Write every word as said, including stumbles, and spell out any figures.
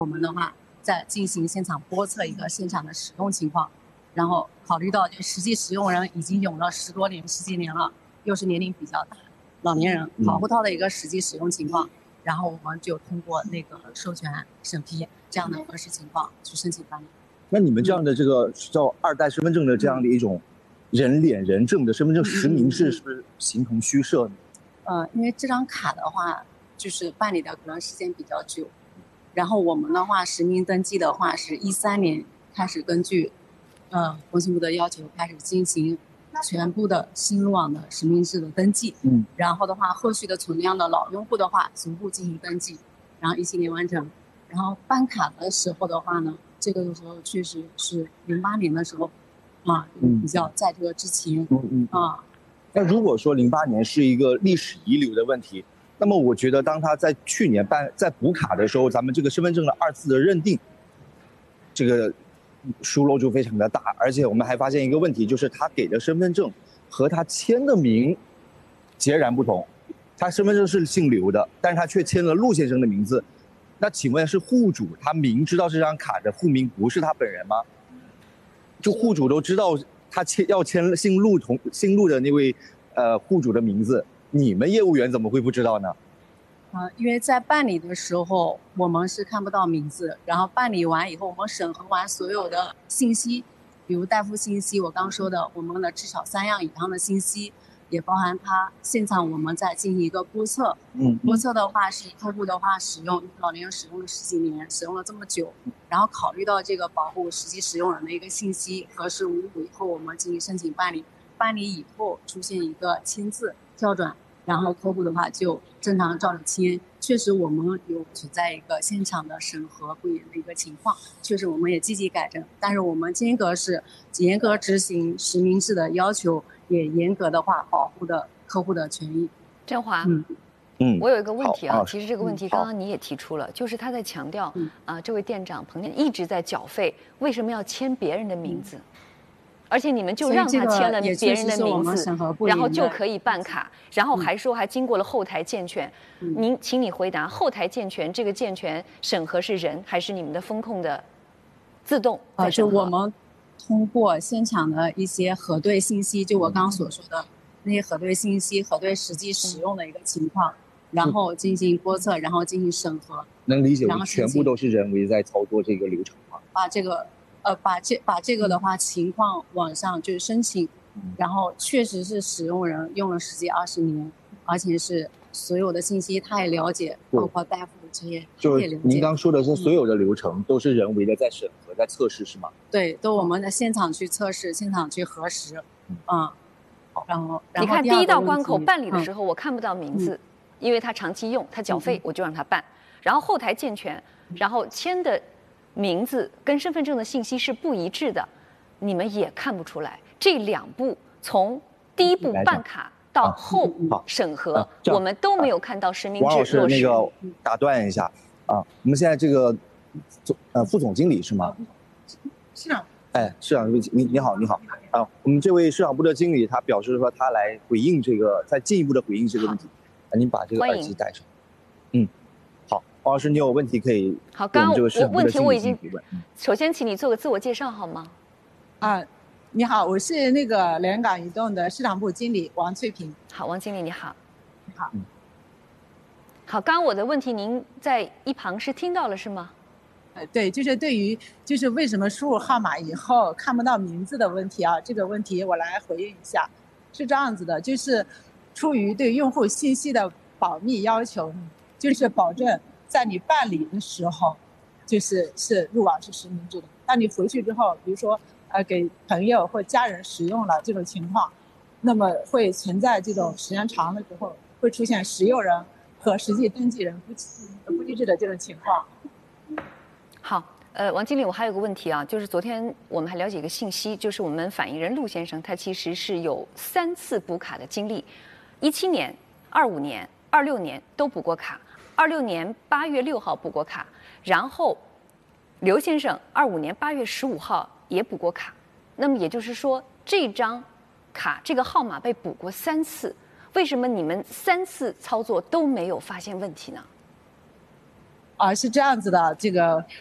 我们的话在进行现场播测一个现场的使用情况，然后考虑到就实际使用人已经用了十多年、十几年了，又是年龄比较大，老年人保护套的一个实际使用情况，然后我们就通过那个授权审批这样的合适情况去申请办理。 那你们这样的这个叫二代身份证的这样的一种人脸人证的身份证实名制，是不是形同虚设呢？ 呃，因为这张卡的话，就是办理的可能时间比较久。然后我们的话，实名登记的话，是一三年开始根据，呃，工信部的要求开始进行全部的新入网的实名制的登记。嗯。然后的话，后续的存量的老用户的话，逐步进行登记，然后一七年完成。然后办卡的时候的话呢，这个的时候确实是零八年的时候，啊，比较在这个之前。嗯嗯。啊。 那如果说零八年是一个历史遗留的问题，那么我觉得当他在去年办在补卡的时候，咱们这个身份证的二次的认定，这个疏漏就非常的大，而且我们还发现一个问题，就是他给的身份证和他签的名截然不同，他身份证是姓刘的，但是他却签了陆先生的名字，那请问是户主他明知道这张卡的户名不是他本人吗？就户主都知道他签要签姓陆同姓陆的那位呃户主的名字，你们业务员怎么会不知道呢？ 啊、呃，因为在办理的时候我们是看不到名字，然后办理完以后，我们审核完所有的信息，比如代付信息，我刚说的我们的至少三样以上的信息，也包含他现场我们在进行一个播测。嗯，播测的话是客户的话使用老年人使用了十几年，使用了这么久，然后考虑到这个保护实际使用人的一个信息核实无误以后，我们进行申请办理。办理以后出现一个签字跳转，然后客户的话就正常照着签。确实我们有存在一个现场的审核不严的一个情况，确实我们也积极改正，但是我们严格是严格执行实名制的要求，也严格的话保护的客户的权益。 振华， 嗯嗯， 我有一个问题啊， 啊其实这个问题刚刚你也提出了，就是他在强调、嗯、啊，这位店长彭店一直在缴费，为什么要签别人的名字？嗯，而且你们就让他签了别人的名字，然后就可以办卡，然后还说还经过了后台健全。嗯、您，请你回答，后台健全这个健全审核是人还是你们的风控的自动？ 啊，就我们通过现场的一些核对信息，就我刚刚所说的那些核对信息，核对实际使用的一个情况，嗯、然后进行播测，然后进行审核。 能理解为全部都是人为在操作这个流程吗？ 把这个。呃，把这把这个的话情况往上就是申请，嗯、然后确实是使用人用了十几二十年，而且是所有的信息他也了解，包括代付这些就也了解。 您刚说的是所有的流程都是人为的在审核、在测试是吗？ 对，都我们在现场去测试，现场去核实，嗯，嗯然后你看第一道关口办理的时候，嗯、我看不到名字，嗯、因为他长期用，他缴费，嗯、我就让他办，然后后台健全，然后签的名字跟身份证的信息是不一致的，你们也看不出来。这两步从第一步办卡到后审核，啊啊、我们都没有看到实名制落实。 王老师，那个打断一下啊，我们现在这个总呃副总经理是吗？ 市长。 哎，市长，你你好，你好啊，我们这位市场部的经理他表示说他来回应这个，再进一步的回应这个问题，啊，您把这个耳机戴上，嗯。好，王老师，你有问题可以。 好，刚刚我问题我已经，首先请你做个自我介绍好吗？ 啊，你好，我是那个连港移动的市场部经理王翠萍。 好，王经理你好。 你好。 嗯、好，刚刚我的问题您在一旁是听到了是吗？ 呃，对，就是对于就是为什么输入号码以后看不到名字的问题啊，这个问题我来回应一下。是这样子的，就是出于对用户信息的保密要求。就是保证在你办理的时候，就是是入网是实名制的。当你回去之后，比如说呃给朋友或家人使用了这种情况，那么会存在这种时间长的时候会出现使用人和实际登记人不不一致的这种情况。 好，呃，王经理，我还有个问题啊，就是昨天我们还了解一个信息，就是我们反映人陆先生他其实是有三次补卡的经历，一七年、二五年、二六年都补过卡。二六年八月六号补过卡，然后刘先生二五年八月十五号也补过卡，那么也就是说这张卡这个号码被补过三次，为什么你们三次操作都没有发现问题呢？ 啊，是这样子的，这个